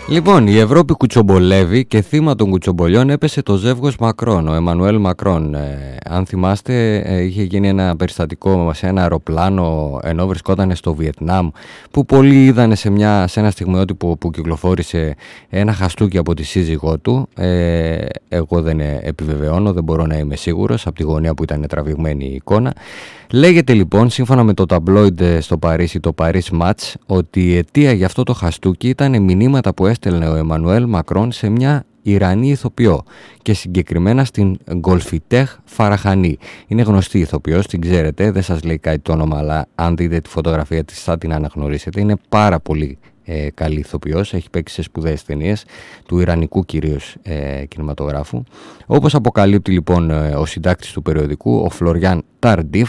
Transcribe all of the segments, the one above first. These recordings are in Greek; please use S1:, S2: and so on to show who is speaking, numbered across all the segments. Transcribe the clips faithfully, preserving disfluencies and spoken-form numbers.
S1: Λοιπόν, η Ευρώπη κουτσομπολεύει και θύμα των κουτσομπολιών έπεσε το ζεύγος Μακρόν, ο Εμμανουέλ Μακρόν. Ε, αν θυμάστε, ε, είχε γίνει ένα περιστατικό σε ένα αεροπλάνο ενώ βρισκόταν στο Βιετνάμ, που πολλοί είδανε σε, μια, σε ένα στιγμιότυπο που κυκλοφόρησε ένα χαστούκι από τη σύζυγό του. Ε, εγώ δεν επιβεβαιώνω, δεν μπορώ να είμαι σίγουρος, από τη γωνία που ήταν τραβηγμένη η εικόνα. Λέγεται λοιπόν, σύμφωνα με το ταμπλόιντ στο Παρίσι, το Paris Match, ότι η αιτία για αυτό το χαστούκι ήταν μηνύματα που έστελνε ο Εμμανουέλ Μακρόν σε μια Ιρανή ηθοποιό και συγκεκριμένα στην Γκολφιτέχ Φαραχανή. Είναι γνωστή ηθοποιός, την ξέρετε, δεν σας λέει κάτι το όνομα, αλλά αν δείτε τη φωτογραφία της θα την αναγνωρίσετε. Είναι πάρα πολύ ε, καλή ηθοποιός, έχει παίξει σε σπουδαίες ταινίες του ιρανικού κυρίως ε, κινηματογράφου. Όπως αποκαλύπτει λοιπόν ε, ο συντάκτης του περιοδικού, ο Φλωριάν Ταρντίφ,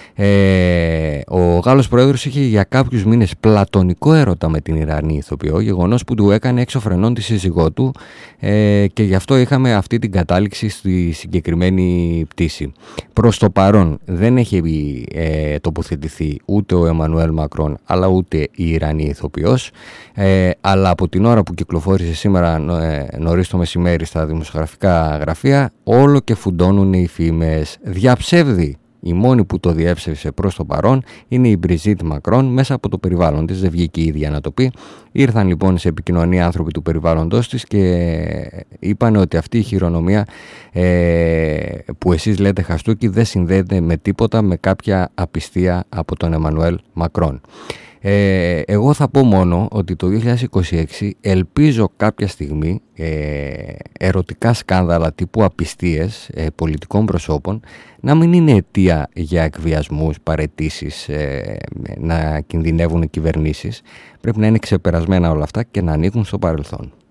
S1: Ε, ο Γάλλος πρόεδρος είχε για κάποιους μήνες πλατωνικό έρωτα με την Ιρανή ηθοποιό, γεγονός που του έκανε έξω φρενών τη σύζυγό του, ε, και γι' αυτό είχαμε αυτή την κατάληξη στη συγκεκριμένη πτήση. Προς το παρόν δεν έχει ε, τοποθετηθεί ούτε ο Εμμανουέλ Μακρόν αλλά ούτε η Ιρανή ηθοποιός, ε, αλλά από την ώρα που κυκλοφόρησε σήμερα ε, νωρίς το μεσημέρι στα δημοσιογραφικά γραφεία, όλο και φουντώνουν οι φήμες. Διαψεύδει. Η μόνη που το διέψευσε προς το παρόν είναι η Μπριζίτ Μακρόν μέσα από το περιβάλλον της, δεν βγήκε η ίδια να το πει. Ήρθαν λοιπόν σε επικοινωνία άνθρωποι του περιβάλλοντος της και είπαν ότι αυτή η χειρονομία ε, που εσείς λέτε χαστούκι δεν συνδέεται με τίποτα, με κάποια απιστία από τον Εμμανουέλ Μακρόν. Ε, εγώ θα πω μόνο ότι το δύο χιλιάδες είκοσι έξι ελπίζω κάποια στιγμή ε, ερωτικά σκάνδαλα τύπου απιστίες ε, πολιτικών προσώπων να μην είναι αιτία για εκβιασμούς, παραιτήσεις, ε, να κινδυνεύουν οι κυβερνήσεις. Πρέπει να είναι ξεπερασμένα όλα αυτά και να ανήκουν στο παρελθόν.